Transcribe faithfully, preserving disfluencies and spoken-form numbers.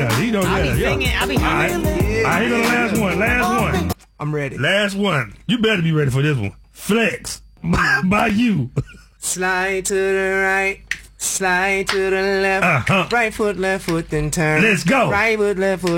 yeah. He don't. I be Yeah, singing. yeah. I be All right. humming. All right, here go the last one. Last one. I'm ready. Last one. You better be ready for this one. Flex by you. Slide to the right, slide to the left. Uh-huh. Right foot, left foot, then turn. Let's go. Right foot, left foot.